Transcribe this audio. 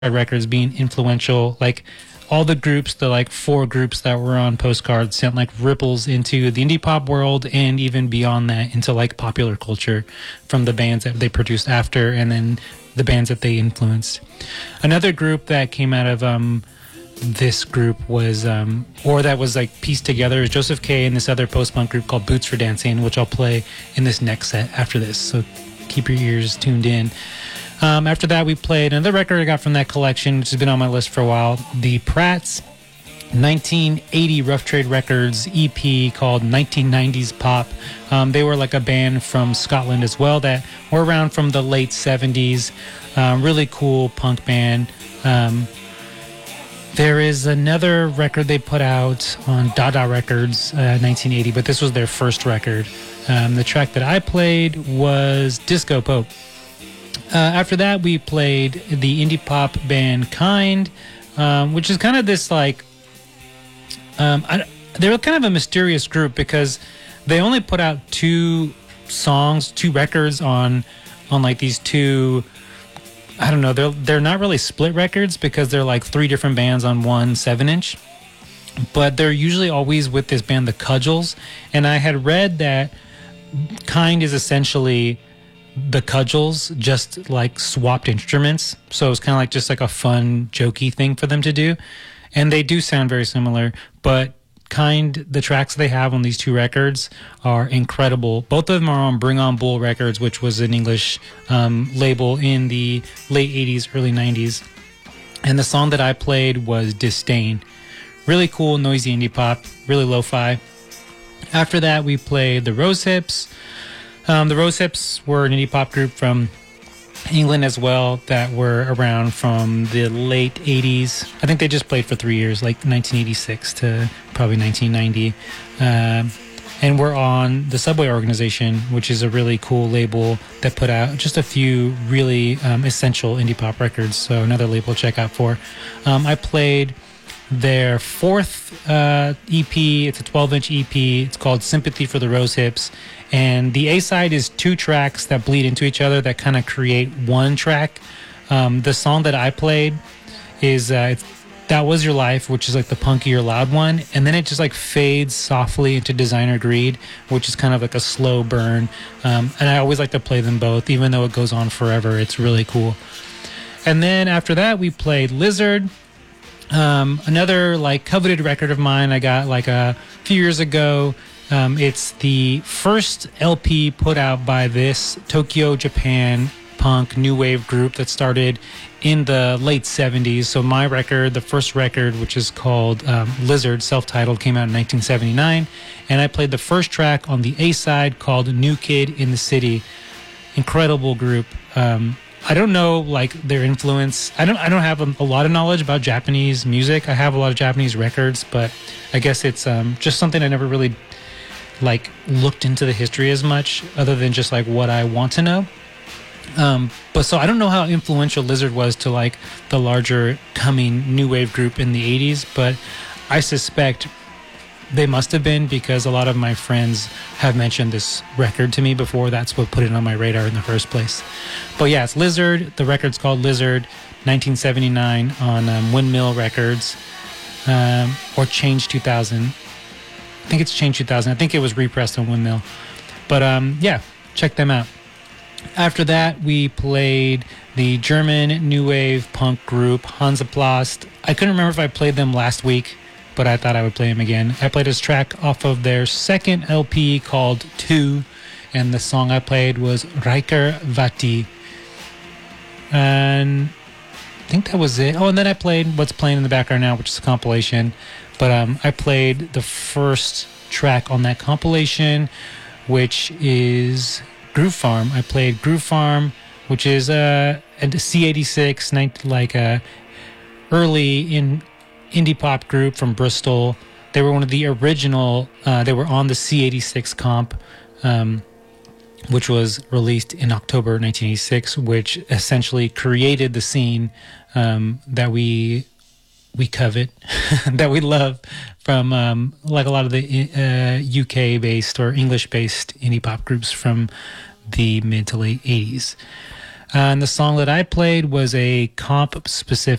records being influential. Like all the groups, the like four groups that were on Postcard sent like ripples into the indie pop world and even beyond that into like popular culture from the bands that they produced after and then the bands that they influenced. Another group that came out of this group was or that was like pieced together is Joseph K and this other post-punk group called Boots for Dancing, which I'll play in this next set after this, so keep your ears tuned in. After that, we played another record I got from that collection, which has been on my list for a while, the Pratt's 1980 Rough Trade Records EP called 1990s Pop. They were like a band from Scotland as well that were around from the late 70s. Really cool punk band. There is another record they put out on Dada Records, 1980, but this was their first record. The track that I played was Disco Pope. After that, we played the indie pop band Kind, which is kind of this like... they're kind of a mysterious group because they only put out two records on like these two... I don't know, they're not really split records because they're like three different bands on one 7-inch. But they're usually always with this band, The Cudgels. And I had read that Kind is essentially The Cudgels, just like swapped instruments. So it was kind of like just like a fun, jokey thing for them to do. And they do sound very similar, but Kind, the tracks they have on these two records are incredible. Both of them are on Bring On Bull Records, which was an English label in the late 80s, early 90s. And the song that I played was Disdain. Really cool, noisy indie pop, really lo-fi. After that, we played the Rose Hips. The Rose Hips were an indie pop group from England as well that were around from the late 80s. I think they just played for 3 years, like 1986 to probably 1990. And we're on the Subway Organization, which is a really cool label that put out just a few really essential indie pop records. So another label to check out for. I played their fourth EP. It's a 12-inch EP. It's called Sympathy for the Rose Hips. And the A-side is two tracks that bleed into each other that kind of create one track. The song that I played is That Was Your Life, which is like the punkier loud one. And then it just like fades softly into Designer Greed, which is kind of like a slow burn. And I always like to play them both, even though it goes on forever. It's really cool. And then after that, we played Lizard. Another like coveted record of mine I got like a few years ago. It's the first LP put out by this Tokyo, Japan punk new wave group that started in the late 70s. So my record, the first record, which is called Lizard, self-titled, came out in 1979. And I played the first track on the A-side called New Kid in the City. Incredible group. I don't know like their influence. I don't have a lot of knowledge about Japanese music. I have a lot of Japanese records, but I guess it's just something I never really like looked into the history as much, other than just like what I want to know. But so I don't know how influential Lizard was to like the larger coming new wave group in the 80s, but I suspect they must have been because a lot of my friends have mentioned this record to me before. That's what put it on my radar in the first place. But yeah, it's Lizard. The record's called Lizard, 1979 on Windmill Records, or Change 2000. I think it's Change 2000. I think it was repressed on Windmill. But yeah, check them out. After that, we played the German new wave punk group Hansaplast. I couldn't remember if I played them last week, but I thought I would play them again. I played this track off of their second LP called 2, and the song I played was Riker Vati. And I think that was it. Oh, and then I played what's playing in the background now, which is a compilation. But I played the first track on that compilation, which is Groove Farm. I played Groove Farm, which is a C86, like a early indie pop group from Bristol. They were one of the original. They were on the C86 comp, which was released in October 1986, which essentially created the scene that we covet, that we love from like a lot of the UK-based or English-based indie pop groups from the mid to late 80s. And the song that I played was a comp specific